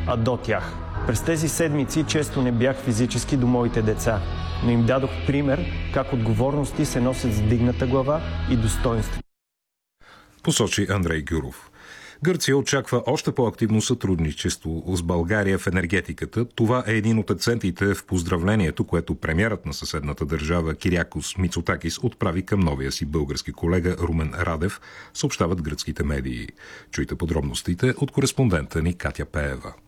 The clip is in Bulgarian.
а до тях. През тези седмици често не бях физически до моите деца, но им дадох пример как отговорности се носят с вдигната глава и достоинство. Посочи Андрей Гюров. Гърция очаква още по-активно сътрудничество с България в енергетиката. Това е един от акцентите в поздравлението, което премиерът на съседната държава Кириакос Мицотакис отправи към новия си български колега Румен Радев, съобщават гръцките медии. Чуйте подробностите от кореспондента ни Катя Пеева.